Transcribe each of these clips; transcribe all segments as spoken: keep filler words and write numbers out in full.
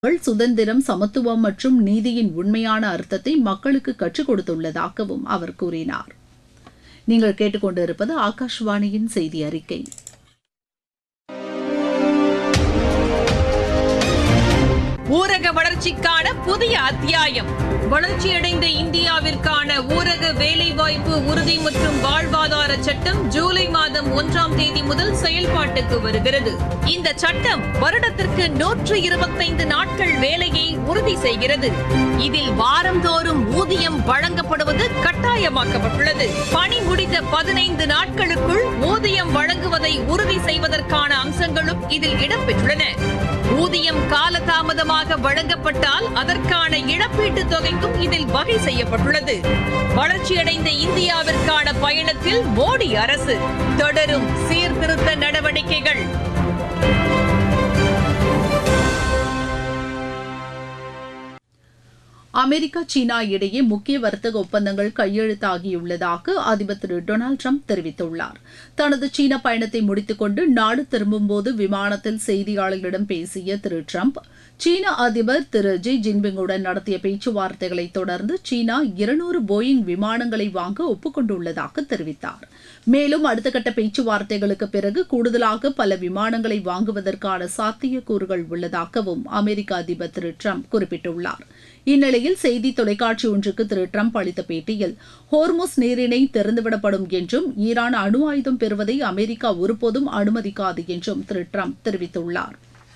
சுதந்திரம், சமத்துவம் மற்றும் நீதியின் உண்மையான அர்த்தத்தை மக்களுக்கு கற்றுக் கொடுத்துள்ளதாகவும் அவர் கூறினார். நீங்கள் கேட்டுக்கொண்டிருப்பது ஆகாஷ்வாணியின் செய்தி அறிக்கை. ஊரக வளர்ச்சிக்கான புதிய அத்தியாயம். வளர்ச்சியடைந்த இந்தியாவிற்கான ஊரக வேலைவாய்ப்பு உறுதி மற்றும் வாழ்வாதார சட்டம் ஜூலை மாதம் ஒன்றாம் தேதி முதல் செயல்பாட்டுக்கு வருகிறது. இந்த சட்டம் வருடத்திற்கு நூற்று இருபத்தைந்து நாட்கள் வேலையை உறுதி செய்கிறது. இதில் வாரந்தோறும் ஊதியம் வழங்கப்படுவது கட்டாயமாக்கப்பட்டுள்ளது. பணி முடிந்த பதினைந்து நாட்களுக்குள் ஊதியம் வழங்குவதை உறுதி செய்வதற்கான அம்சங்களும் இதில் இடம்பெற்றுள்ளன. ஊதியம் காலதாமதமாக வழங்கப்பட்டால் அதற்கான இழப்பீட்டுத் தொகைக்கும் இதில் வகை செய்யப்பட்டுள்ளது. வளர்ச்சியடைந்த இந்தியாவிற்கான பயணத்தில் மோடி அரசு தொடரும் சீர்திருத்த நடவடிக்கைகள். அமெரிக்கா, சீனா இடையே முக்கிய வர்த்தக ஒப்பந்தங்கள் கையெழுத்தாகியுள்ளதாக அதிபர் திரு டொனால்டு டிரம்ப் தெரிவித்துள்ளார். தனது சீன பயணத்தை முடித்துக் கொண்டு நாடு திரும்பும்போது விமானத்தில் செய்தியாளர்களிடம் பேசிய திரு டிரம்ப், சீன அதிபர் திரு ஜி ஜின்பிங்குடன் நடத்திய பேச்சுவார்த்தைகளை தொடர்ந்து சீனா இருநூறு போயிங் விமானங்களை வாங்க ஒப்புக்கொண்டுள்ளதாக தெரிவித்தார். மேலும் அடுத்த கட்ட பேச்சுவார்த்தைகளுக்கு பிறகு கூடுதலாக பல விமானங்களை வாங்குவதற்கான சாத்தியக்கூறுகள் உள்ளதாகவும் அமெரிக்க அதிபர் திரு டிரம்ப் குறிப்பிட்டுள்ளார். இந்நிலையில் செய்தி தொலைக்காட்சி ஒன்றுக்கு திரு டிரம்ப் அளித்த பேட்டியில், ஹோர்முஸ் நீரிணை திறந்துவிடப்படும் என்றும் ஈரான் அணு ஆயுதம் பெறுவதை அமெரிக்கா ஒருபோதும் அனுமதிக்காது என்றும் திரு டிரம்ப் தெரிவித்துள்ளார்.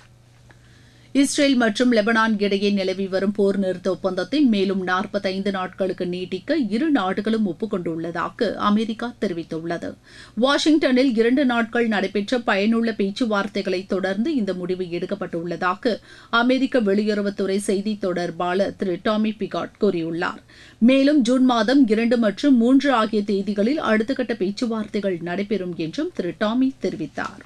இஸ்ரேல் மற்றும் லெபனான் இடையே நிலவி வரும் போர் நிறுத்த ஒப்பந்தத்தை மேலும் நாற்பத்தைந்து நாட்களுக்கு நீட்டிக்க இரு நாடுகளும் ஒப்புக்கொண்டுள்ளதாக அமெரிக்கா தெரிவித்துள்ளது. வாஷிங்டனில் இரண்டு நாட்கள் நடைபெற்ற பயனுள்ள பேச்சுவார்த்தைகளை தொடர்ந்து இந்த முடிவு எடுக்கப்பட்டுள்ளதாக அமெரிக்க வெளியுறவுத்துறை செய்தி தொடர்பாளர் திரு டாமி பிகாட் கூறியுள்ளார். மேலும் ஜூன் மாதம் இரண்டு மற்றும் மூன்று ஆகிய தேதிகளில் அடுத்த கட்ட பேச்சுவார்த்தைகள் நடைபெறும் என்றும் திரு டாமி தெரிவித்தார்.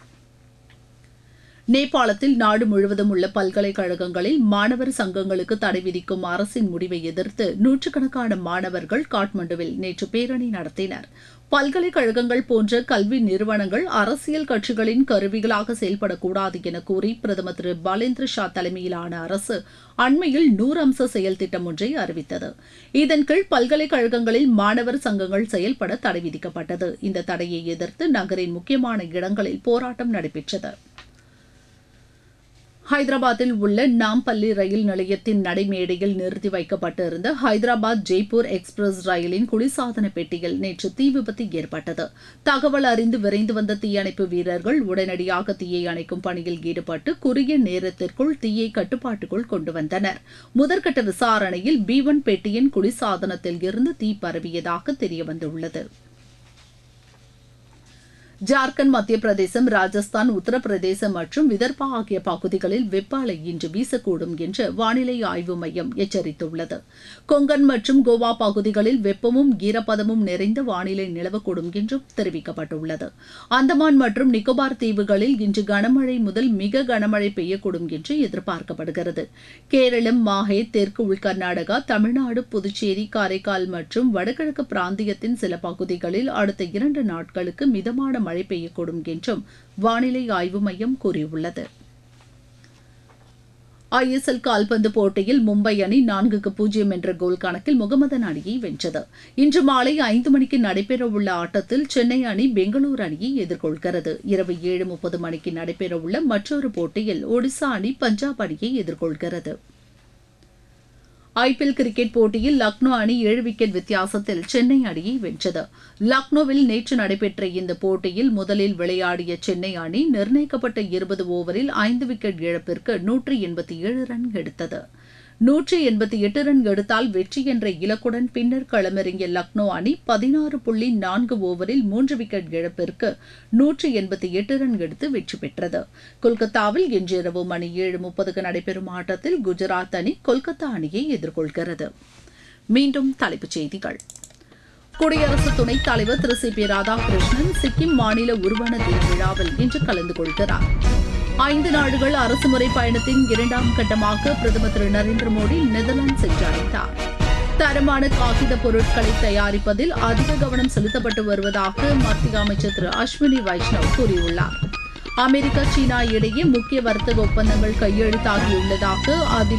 நேபாளத்தில் நாடு முழுவதும் உள்ள பல்கலைக்கழகங்களில் மாணவர் சங்கங்களுக்கு தடை விதிக்கும் அரசின் முடிவை எதிர்த்து நூற்றுக்கணக்கான மாணவர்கள் காட்மாண்டுவில் நேற்று பேரணி நடத்தினர். பல்கலைக்கழகங்கள் போன்ற கல்வி நிறுவனங்கள் அரசியல் கட்சிகளின் கருவிகளாக செயல்படக்கூடாது என கூறி பிரதமர் திரு பாலேந்திர ஷா தலைமையிலான அரசு அண்மையில் நூறு அம்ச செயல் திட்டம் ஒன்றை அறிவித்தது. இதன் கீழ் பல்கலைக்கழகங்களில் மாணவர் சங்கங்கள் செயல்பட தடை விதிக்கப்பட்டது. இந்த தடையை எதிர்த்து நகரின் முக்கியமான இடங்களில் போராட்டம் நடைபெற்றது. ஹைதராபாத்தில் உள்ள நாம்பள்ளி ரயில் நிலையத்தின் நடைமேடையில் நிறுத்தி வைக்கப்பட்டிருந்த ஹைதராபாத் ஜெய்ப்பூர் எக்ஸ்பிரஸ் ரயிலின் குளிர்சாதன பெட்டியில் நேற்று தீ விபத்து ஏற்பட்டது. தகவல் அறிந்து விரைந்து வந்த தீயணைப்பு வீரர்கள் உடனடியாக தீயை அணைக்கும் பணியில் ஈடுபட்டு குறுகிய நேரத்திற்குள் தீயை கட்டுப்பாட்டுக்குள் கொண்டு வந்தனர். முதற்கட்ட விசாரணையில் பி ஒன் பெட்டியின் குளிர்சாதனத்தில் இருந்து தீ பரவியதாக தெரியவந்துள்ளது. ஜார்க்கண்ட், மத்திய பிரதேசம், ராஜஸ்தான், உத்தரப்பிரதேசம் மற்றும் விதர்பா ஆகிய பகுதிகளில் வெப்ப அலை இன்று வீசக்கூடும் என்று வானிலை ஆய்வு மையம் எச்சரித்துள்ளது. கொங்கன் மற்றும் கோவா பகுதிகளில் வெப்பமும் ஈரப்பதமும் நிறைந்த வானிலை நிலவக்கூடும் என்றும் தெரிவிக்கப்பட்டுள்ளது. அந்தமான் மற்றும் நிக்கோபார் தீவுகளில் இன்று கனமழை முதல் மிக கனமழை பெய்யக்கூடும் என்று எதிர்பார்க்கப்படுகிறது. கேரளம், மாஹே, தெற்கு உள் கர்நாடகா, தமிழ்நாடு, புதுச்சேரி, காரைக்கால் மற்றும் வடகிழக்கு பிராந்தியத்தின் சில பகுதிகளில் அடுத்த இரண்டு நாட்களுக்கு மிதமான மழை பெய்யக்கூடும் என்றும் வானிலை ஆய்வு மையம் கூறியுள்ளது. ஐ எஸ் எல் கால்பந்து போட்டியில் மும்பை அணி நான்குக்கு பூஜ்ஜியம் என்ற கோல் கணக்கில் முகமதன் அணியை வென்றது. இன்று மாலை ஐந்து மணிக்கு நடைபெறவுள்ள ஆட்டத்தில் சென்னை அணி பெங்களூரு அணியை எதிர்கொள்கிறது. இரவு ஏழு முப்பது மணிக்கு நடைபெறவுள்ள மற்றொரு போட்டியில் ஒடிசா அணி பஞ்சாப் அணியை எதிர்கொள்கிறது. ஐ பி எல் கிரிக்கெட் போட்டியில் லக்னோ அணி ஏழு விக்கெட் வித்தியாசத்தில் சென்னை அணியை வென்றது. லக்னோவில் நேற்று நடைபெற்ற இந்த போட்டியில் முதலில் விளையாடிய சென்னை அணி நிர்ணயிக்கப்பட்ட இருபது ஓவரில் ஐந்து விக்கெட் இழப்பிற்கு நூற்றி எண்பத்தி ஏழு ரன் எடுத்தது. நூற்றி எண்பத்தி எட்டு ரன் எடுத்தால் வெற்றி என்ற இலக்குடன் பின்னர் களமிறங்கிய லக்னோ அணி பதினாறு புள்ளி நான்கு ஓவரில் மூன்று விக்கெட் இழப்பிற்கு நூற்றி எண்பத்தி எட்டு ரன் எடுத்து வெற்றி பெற்றது. கொல்கத்தாவில் இன்றிரவு மணி ஏழு முப்பதுக்கு நடைபெறும் ஆட்டத்தில் குஜராத் அணி கொல்கத்தா அணியை எதிர்கொள்கிறது. மீண்டும் தலைப்புச் செய்திகள். குடியரசு துணைத் தலைவர் திரு சி பி ராதாகிருஷ்ணன் சிக்கிம் மாநில உருவன தின விழாவில் இன்று கலந்து கொள்கிறார். ஐந்து நாடுகள் அரசுமுறை பயணத்தின் இரண்டாம் கட்டமாக பிரதமர் திரு நரேந்திர மோடி நெதர்லாந்து சென்றடைந்தார். தரமான காகித பொருட்களை தயாரிப்பதில் அதிக கவனம் செலுத்தப்பட்டு வருவதாக மத்திய அமைச்சர் திரு அஸ்வினி வைஷ்ணவ் கூறியுள்ளார். அமெரிக்கா சீனா இடையே முக்கிய வர்த்தக ஒப்பந்தங்கள் கையெழுத்தாகியுள்ளதாக அதிபர்